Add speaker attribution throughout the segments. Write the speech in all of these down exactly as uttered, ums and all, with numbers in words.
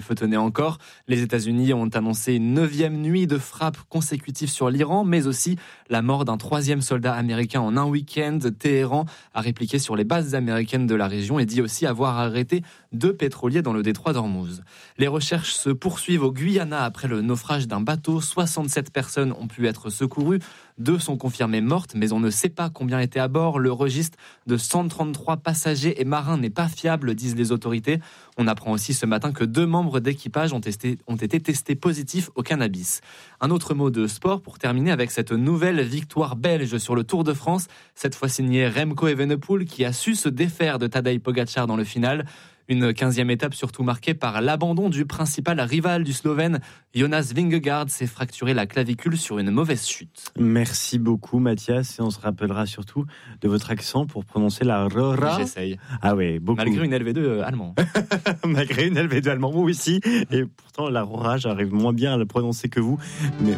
Speaker 1: feu tenait encore. Les États-Unis ont annoncé une neuvième nuit de frappes consécutives sur l'Iran, mais aussi la mort d'un troisième soldat américain en un week-end. Téhéran a répliqué sur les bases américaines de la région et dit aussi avoir arrêté deux pétroliers dans le détroit d'Ormuz. Les recherches se poursuivent au Guyana après le naufrage d'un bateau. soixante-sept personnes ont pu être secourues. Deux sont confirmées mortes, mais on ne sait pas combien étaient à bord. Le registre de cent trente-trois passagers et marins n'est pas fiable, disent les autorités. On apprend aussi ce matin que deux membres d'équipage ont, testé, ont été testés positifs au cannabis. Un autre mot de sport pour terminer avec cette nouvelle victoire belge sur le Tour de France. Cette fois signée Remco Evenepoel qui a su se défaire de Tadej Pogačar dans le final. Une quinzième étape surtout marquée par l'abandon du principal rival du Slovène. Jonas Vingegaard s'est fracturé la clavicule sur une mauvaise chute.
Speaker 2: Merci beaucoup Mathias, et on se rappellera surtout de votre accent pour prononcer la rora.
Speaker 1: J'essaye.
Speaker 2: Ah ouais, beaucoup.
Speaker 1: Malgré une L V deux allemand.
Speaker 2: Malgré une L V deux allemand, moi aussi. Et pourtant la rora, j'arrive moins bien à la prononcer que vous. Mais...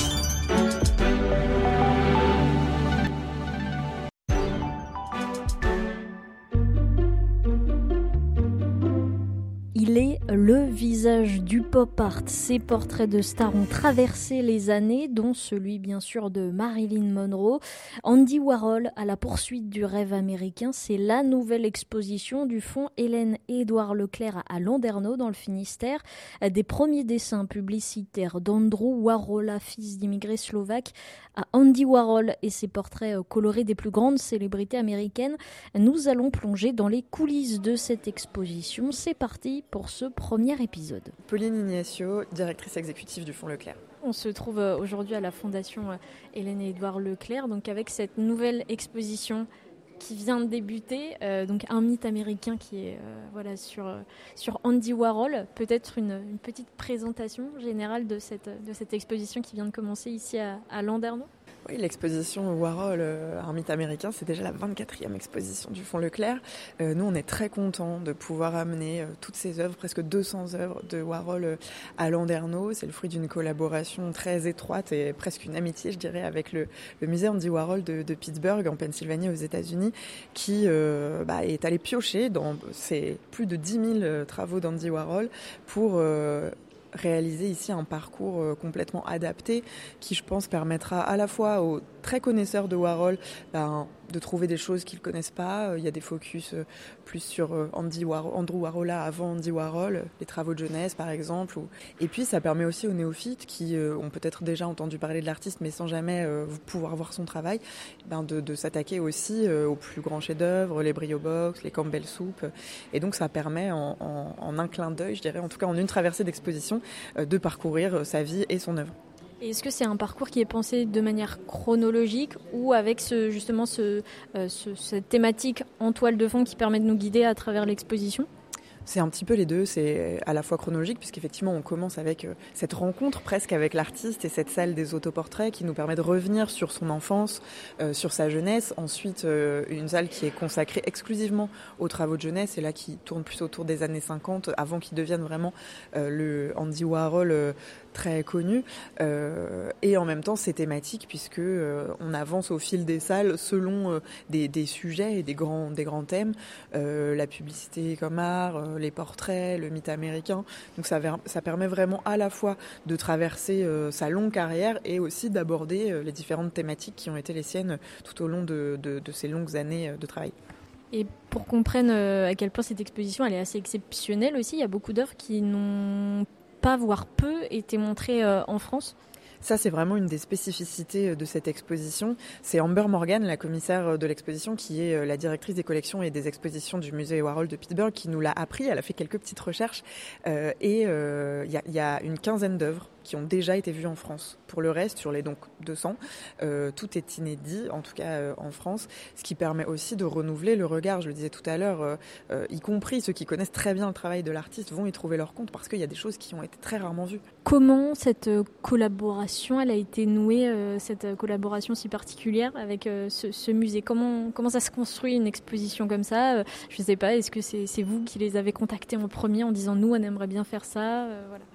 Speaker 3: Il est le visage du pop art. Ses portraits de stars ont traversé les années, dont celui bien sûr de Marilyn Monroe. Andy Warhol à la poursuite du rêve américain, c'est la nouvelle exposition du fonds Hélène et Édouard Leclerc à Landerneau dans le Finistère. Des premiers dessins publicitaires d'Andrew Warhol, fils d'immigrés slovaques, à Andy Warhol et ses portraits colorés des plus grandes célébrités américaines. Nous allons plonger dans les coulisses de cette exposition. C'est parti pour ce premier épisode.
Speaker 4: Pauline Ignacio, directrice exécutive du fonds Leclerc.
Speaker 3: On se trouve aujourd'hui à la fondation Hélène et Édouard Leclerc, donc avec cette nouvelle exposition qui vient de débuter, euh, donc un mythe américain qui est euh, voilà, sur, euh, sur Andy Warhol. Peut-être une, une petite présentation générale de cette, de cette exposition qui vient de commencer ici à, à Landerneau.
Speaker 4: Oui, l'exposition Warhol, euh, un mythe américain, c'est déjà la vingt-quatrième exposition du fonds Leclerc. Euh, nous, on est très contents de pouvoir amener euh, toutes ces œuvres, presque deux cents œuvres de Warhol euh, à Landerneau. C'est le fruit d'une collaboration très étroite et presque une amitié, je dirais, avec le, le musée Andy Warhol de, de Pittsburgh, en Pennsylvanie, aux États-Unis, qui euh, bah, est allé piocher dans ces plus de dix mille euh, travaux d'Andy Warhol pour... Euh, réaliser ici un parcours complètement adapté qui, je pense, permettra à la fois aux très connaisseurs de Warhol ben, de trouver des choses qu'ils ne connaissent pas. Il y a des focus plus sur Andy Warhol, Andrew Warhol avant Andy Warhol, les travaux de jeunesse par exemple. Et puis ça permet aussi aux néophytes qui ont peut-être déjà entendu parler de l'artiste mais sans jamais pouvoir voir son travail, ben de, de s'attaquer aussi aux plus grands chefs-d'œuvre, les Brio Box, les Campbell Soup. Et donc ça permet en, en, en un clin d'œil, je dirais, en tout cas en une traversée d'exposition, de parcourir sa vie et son œuvre.
Speaker 3: Et est-ce que c'est un parcours qui est pensé de manière chronologique ou avec ce, justement ce, euh, ce, cette thématique en toile de fond qui permet de nous guider à travers l'exposition ?
Speaker 4: C'est un petit peu les deux, c'est à la fois chronologique puisqu'effectivement on commence avec cette rencontre presque avec l'artiste et cette salle des autoportraits qui nous permet de revenir sur son enfance, euh, sur sa jeunesse. Ensuite euh, une salle qui est consacrée exclusivement aux travaux de jeunesse et là qui tourne plus autour des années cinquante avant qu'il devienne vraiment euh, le Andy Warhol euh, très connu. Euh, et en même temps c'est thématique puisque euh, on avance au fil des salles selon euh, des, des sujets et des grands, des grands thèmes, euh, la publicité comme art, euh, les portraits, le mythe américain. Donc ça, ça permet vraiment à la fois de traverser euh, sa longue carrière et aussi d'aborder euh, les différentes thématiques qui ont été les siennes tout au long de, de, de ces longues années de travail.
Speaker 3: Et pour qu'on comprenne à quel point cette exposition elle est assez exceptionnelle aussi, il y a beaucoup d'œuvres qui n'ont pas, voire peu, été montrées euh, en France.
Speaker 4: Ça, c'est vraiment une des spécificités de cette exposition. C'est Amber Morgan, la commissaire de l'exposition, qui est la directrice des collections et des expositions du musée Warhol de Pittsburgh, qui nous l'a appris. Elle a fait quelques petites recherches. Euh, et il euh, y, y a une quinzaine d'œuvres qui ont déjà été vues en France. Pour le reste, sur les donc deux cents, euh, tout est inédit, en tout cas euh, en France, ce qui permet aussi de renouveler le regard. Je le disais tout à l'heure, euh, euh, y compris ceux qui connaissent très bien le travail de l'artiste vont y trouver leur compte parce qu'il y a des choses qui ont été très rarement vues.
Speaker 3: Comment cette collaboration, elle a été nouée, euh, cette collaboration si particulière avec euh, ce, ce musée ? Comment, comment ça se construit une exposition comme ça ? euh, Je ne sais pas, est-ce que c'est, c'est vous qui les avez contactés en premier en disant « nous, on aimerait bien faire ça euh, ?» voilà.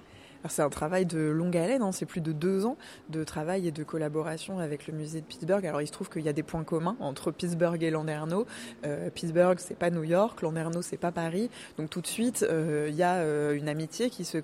Speaker 4: Alors, c'est un travail de longue haleine, hein. C'est plus de deux ans de travail et de collaboration avec le musée de Pittsburgh. Alors il se trouve qu'il y a des points communs entre Pittsburgh et Landerneau. Euh, Pittsburgh, c'est pas New York, Landerneau, c'est pas Paris. Donc tout de suite, euh, il y a euh, une amitié qui se